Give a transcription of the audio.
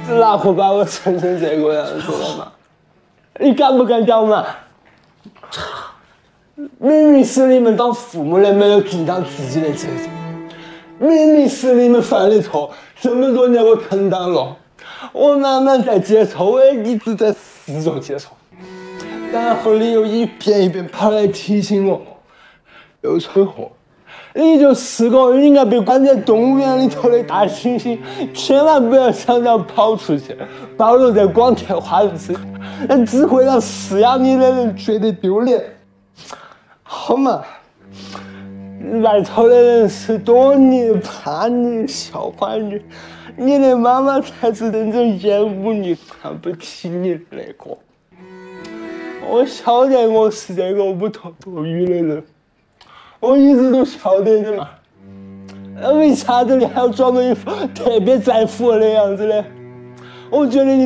哪会把我撑成这个样子了嘛？你敢不敢讲嘛？明明是你们当父母的没有尽到自己的责任，明明是你们犯的错，这么多年我承担了，我慢慢在接受，我也一直在试着接受，然后你又一遍一遍跑来提醒我，又蠢货。你就是个应该被关在动物园里头的大猩猩，千万不要想着跑出去，暴露在光天化日之下，那只会让饲养你的人觉得丢脸。好嘛，外头的人是躲你、怕你、笑话你，你的妈妈才是真正厌恶你、看不起你的那个。我晓得我是这个无头多余的人。我一直都晓得的嘛，为啥子你还要装个一副特别在乎我的样子呢？我觉得你